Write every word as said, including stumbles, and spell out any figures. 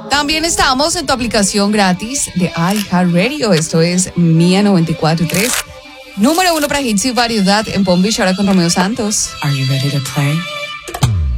También estamos en tu aplicación gratis de iHeartRadio. Esto es Mía noventa y cuatro punto tres. Número uno para hits y variedad en Palm Beach, ahora con Romeo Santos. Are you ready to play?